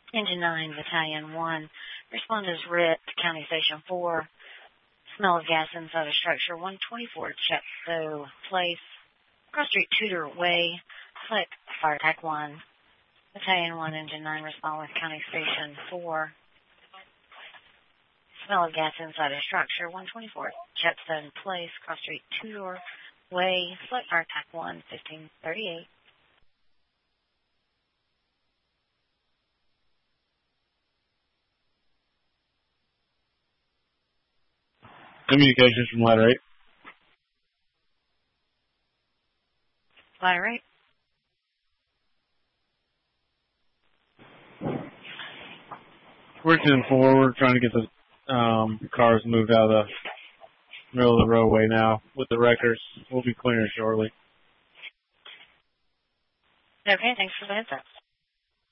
Engine 9, Battalion 1. Respond as RIT, County Station 4. Smell of gas inside a structure, 124, Chepstow Place. Cross Street, Tudor Way. Click Fire Attack 1. Battalion 1, Engine 9, respond with County Station 4. Smell of gas inside a structure, 124, Chepstow Place, Cross Street, Tudor Way. Select Fire Attack 1, 1538. Communications from Ladder 8. Ladder 8. We're 10-4. We're trying to get the cars moved out of the middle of the roadway now with the wreckers. We'll be clearing shortly. Okay, thanks for the heads up.